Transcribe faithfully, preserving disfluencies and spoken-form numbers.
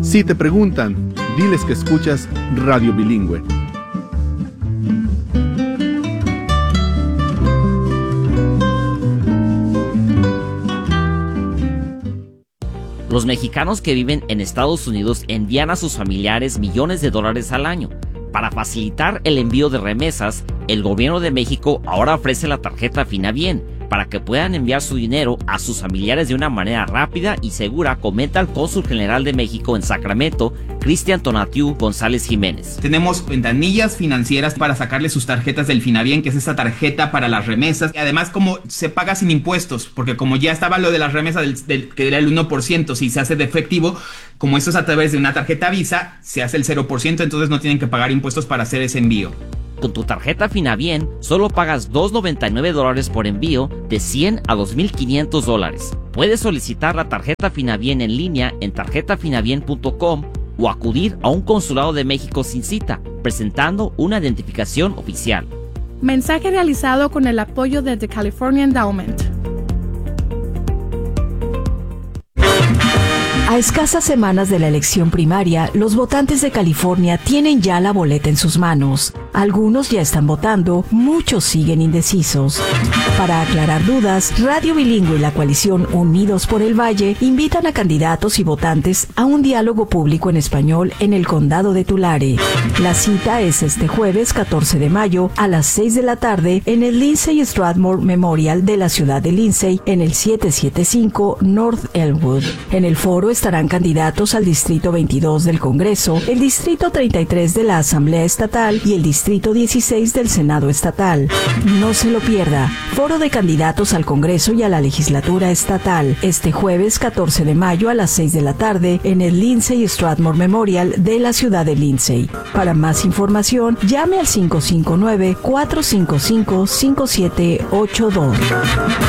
Si te preguntan, diles que escuchas Radio Bilingüe. Los mexicanos que viven en Estados Unidos envían a sus familiares millones de dólares al año. Para facilitar el envío de remesas, el gobierno de México ahora ofrece la tarjeta Finabien para que puedan enviar su dinero a sus familiares de una manera rápida y segura, comenta el cónsul general de México en Sacramento, Cristian Tonatiu González Jiménez. Tenemos ventanillas financieras para sacarle sus tarjetas del Finabien, que es esta tarjeta para las remesas. Y además, como se paga sin impuestos, porque como ya estaba lo de las remesas del, del, que era el uno por ciento, si se hace de efectivo, como esto es a través de una tarjeta Visa, se hace el cero por ciento, entonces no tienen que pagar impuestos para hacer ese envío. Con tu tarjeta Finabien, solo pagas dos noventa y nueve dólares por envío de cien a dos mil quinientos dólares. Puedes solicitar la tarjeta Finabien en línea en tarjeta finabien punto com o acudir a un consulado de México sin cita, presentando una identificación oficial. Mensaje realizado con el apoyo de The California Endowment. A escasas semanas de la elección primaria, los votantes de California tienen ya la boleta en sus manos. Algunos ya están votando, muchos siguen indecisos. Para aclarar dudas, Radio Bilingüe y la coalición Unidos por el Valle invitan a candidatos y votantes a un diálogo público en español en el condado de Tulare. La cita es este jueves catorce de mayo a las seis de la tarde en el Lindsay Strathmore Memorial de la ciudad de Lindsay en el setecientos setenta y cinco North Elmwood. En el foro estarán candidatos al Distrito veintidós del Congreso, el Distrito treinta y tres de la Asamblea Estatal y el Distrito dieciséis del Senado Estatal. No se lo pierda. Foro de candidatos al Congreso y a la Legislatura Estatal, este jueves catorce de mayo a las seis de la tarde en el Lindsay Strathmore Memorial de la ciudad de Lindsay. Para más información, llame al cinco cinco nueve, cuatro cinco cinco, cinco siete ocho dos.